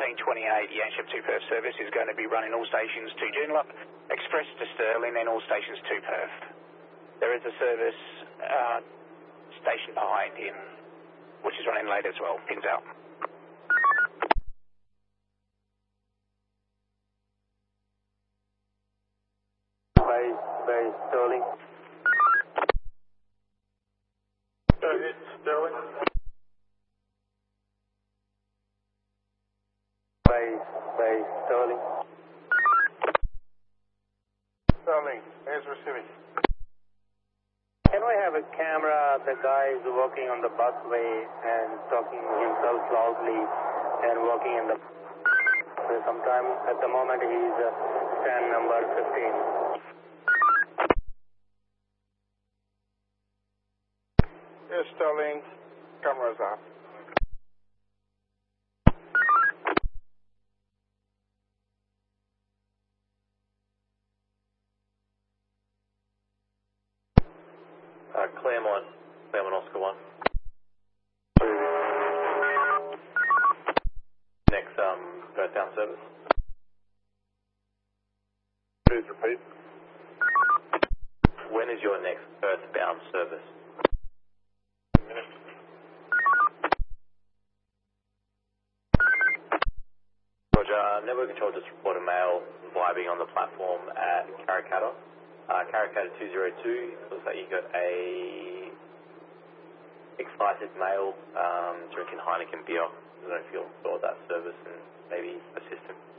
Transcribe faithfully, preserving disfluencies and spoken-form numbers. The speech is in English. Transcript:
fifteen twenty-eight Yanship two Perth service is going to be running all stations to Joondalup, Express to Stirling, and all stations to Perth. There is a service uh, station behind him, which is running late as well. Pins out. By, by Stirling. Go ahead, Sterling. By, by Stirling. Sterling, here's receiving. Can we have a camera? The guy is working on the busway and talking himself loudly and working in the. Sometime at the moment he is uh, stand number fifteen. Yes, Sterling, cameras up. Uh, Claremont, Claremont Oscar one. Next, um, earthbound service. Please repeat. When is your next earthbound service? Roger, uh, network control just reported male vibing on the platform at Karrakatta. Uh, Karrakatta two zero two, looks like you got a excited male um, drinking Heineken beer. I don't know if you'll saw that service and maybe assist him.